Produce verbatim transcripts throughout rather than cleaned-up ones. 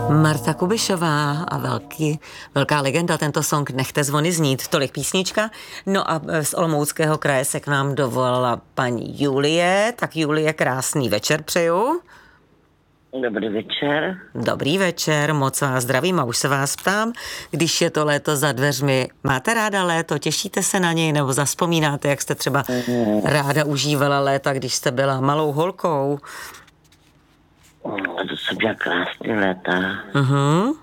Marta Kubišová a velký, velká legenda, tento song Nechte zvony znít, tolik písnička. No a z Olomouckého kraje se k nám dovolala paní Julie. Tak Julie, krásný večer přeju. Dobrý večer. Dobrý večer, moc vás zdravím a už se vás ptám, když je to léto za dveřmi, máte ráda léto, těšíte se na něj nebo zavzpomínáte, jak jste třeba ráda užívala léta, když jste byla malou holkou? To jsou byla krásný léta. Uh-huh.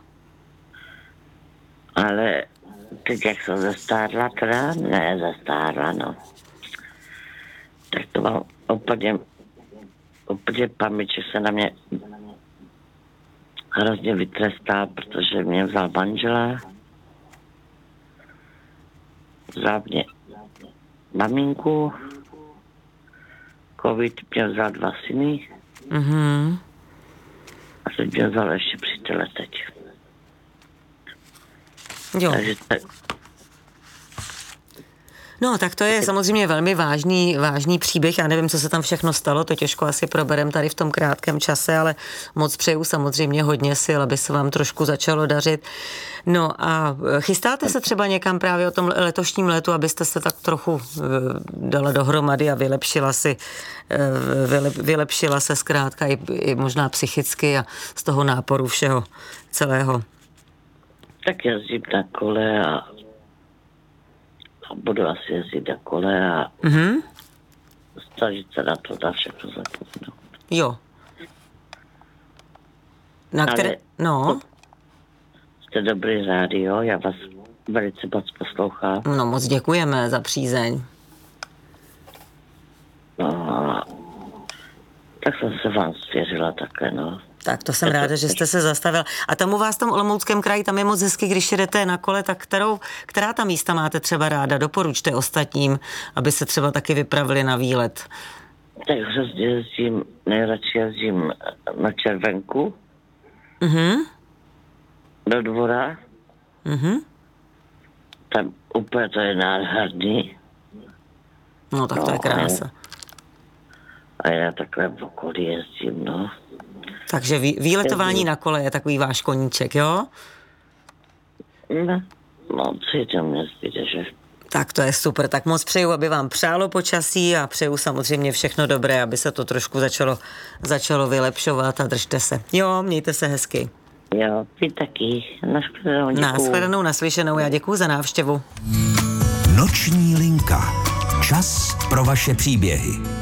Ale teď, jak jsem zastárla, teda ne zastárla, no. Tak to mám úplně, úplně paměť, že se na mě hrozně vytrestal, protože mě vzal manžela, vzal mě maminku, covid mě vzal dva syny. Uh-huh. A teď mě vzal ještě přítele teď. Jo. Takže tak. No, tak to je samozřejmě velmi vážný, vážný příběh. Já nevím, co se tam všechno stalo, to těžko asi proberem tady v tom krátkém čase, ale moc přeju samozřejmě hodně sil, aby se vám trošku začalo dařit. No a chystáte se třeba někam právě o tom letošním letu, abyste se tak trochu dala dohromady a vylepšila si, vylepšila se zkrátka i, i možná psychicky a z toho náporu všeho celého? Tak jezdím na kole a A budu asi jezdit na kole a mm-hmm. snažit se na to na všechno zapomenout. Jo. Na které... Ale no. Jste dobrý rádio, já vás velice moc poslouchám. No moc děkujeme za přízeň. No, tak jsem se vám svěřila také, no. Tak to jsem ráda, že jste se zastavil. A tam u vás v tom Olomouckém kraji, tam je moc hezky, když jedete na kole, tak kterou, která ta místa máte třeba ráda? Doporučte ostatním, aby se třeba taky vypravili na výlet. Tak hrozně jezdím, nejradši jezdím na Červenku, Mhm. do Dvora. Mhm. Tam úplně to je nádherný. No tak to je krása. A já takhle v okolí jezdím, no. Takže vý, výletování na kole je takový váš koníček, jo? No, no co je to mě zbyde, že? Tak to je super, tak moc přeju, aby vám přálo počasí a přeju samozřejmě všechno dobré, aby se to trošku začalo, začalo vylepšovat a držte se. Jo, mějte se hezky. Jo, vy taky. Nashledanou, děkuju. Nashledanou, naslyšenou, já děkuju za návštěvu. Noční linka. Čas pro vaše příběhy.